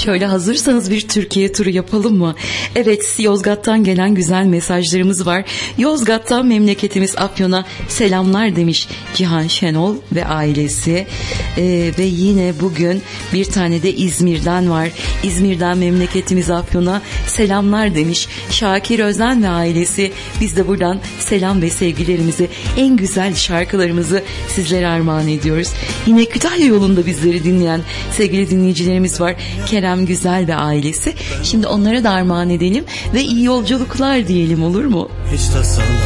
Şöyle hazırsanız bir Türkiye turu yapalım mı? Evet, Yozgat'tan gelen güzel mesajlarımız var. Yozgat'tan memleketimiz Afyon'a selamlar demiş Cihan Şenol ve ailesi. Ve yine bugün bir tane de İzmir'den var. İzmir'den memleketimiz Afyon'a selamlar demiş Şakir Özen ve ailesi. Biz de buradan selam ve sevgilerimizi, en güzel şarkılarımızı sizlere armağan ediyoruz. Yine Kütahya yolunda bizleri dinleyen sevgili dinleyicilerimiz var. Kerem Güzel ve ailesi. Şimdi onlara da armağan edelim ve iyi yolculuklar diyelim, olur mu? Hiç tasalanma,